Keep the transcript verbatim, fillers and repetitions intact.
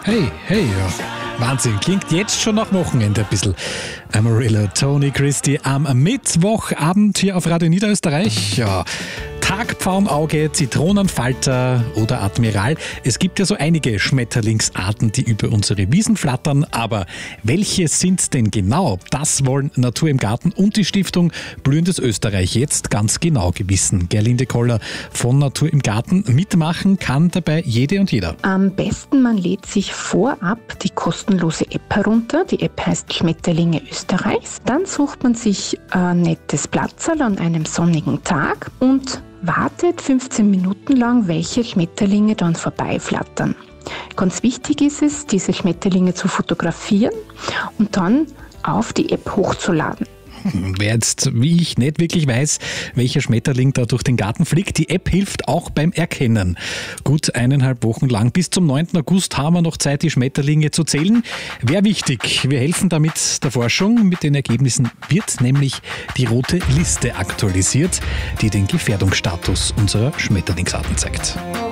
Hey, hey, ja. Wahnsinn, klingt jetzt schon nach Wochenende ein bisschen. Amarillo, Tony Christie am Mittwochabend hier auf Radio Niederösterreich. Ja. Tagpfauenauge, Zitronenfalter oder Admiral. Es gibt ja so einige Schmetterlingsarten, die über unsere Wiesen flattern. Aber welche sind's denn genau? Das wollen Natur im Garten und die Stiftung Blühendes Österreich jetzt ganz genau gewissen. Gerlinde Koller von Natur im Garten. Mitmachen kann dabei jede und jeder. Am besten, man lädt sich vorab die kostenlose App herunter. Die App heißt Schmetterlinge Österreichs. Dann sucht man sich ein nettes Platzerl an einem sonnigen Tag und wartet fünfzehn Minuten lang, welche Schmetterlinge dann vorbeiflattern. Ganz wichtig ist es, diese Schmetterlinge zu fotografieren und dann auf die App hochzuladen. Wer jetzt, wie ich, nicht wirklich weiß, welcher Schmetterling da durch den Garten fliegt, die App hilft auch beim Erkennen. Gut eineinhalb Wochen lang, bis zum neunten August haben wir noch Zeit, die Schmetterlinge zu zählen. Wäre wichtig, wir helfen damit der Forschung. Mit den Ergebnissen wird nämlich die rote Liste aktualisiert, die den Gefährdungsstatus unserer Schmetterlingsarten zeigt.